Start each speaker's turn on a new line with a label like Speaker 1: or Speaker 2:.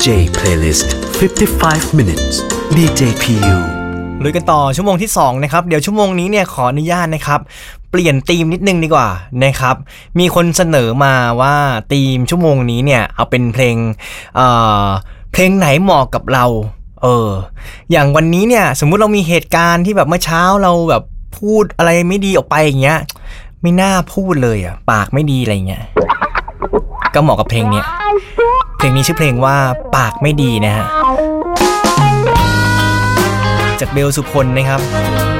Speaker 1: DJ Playlist 55 minutes DJ PU
Speaker 2: ลุยกันต่อชั่วโมงที่2นะครับเดี๋ยวชั่วโมงนี้เนี่ยขออนุญาตนะครับเปลี่ยนธีมนิดนึงดีกว่านะครับมีคนเสนอมาว่าธีมชั่วโมงนี้เนี่ยเอาเป็นเพลงไหนเหมาะกับเราอย่างวันนี้เนี่ยสมมุติเรามีเหตุการณ์ที่แบบเมื่อเช้าเราแบบพูดอะไรไม่ดีออกไปอย่างเงี้ยไม่น่าพูดเลยอ่ะปากไม่ดีอะไรเงี้ยก็เหมาะกับเพลงนี้ชื่อเพลงว่าปากไม่ดีนะฮะจากเบลสุพลนะครับ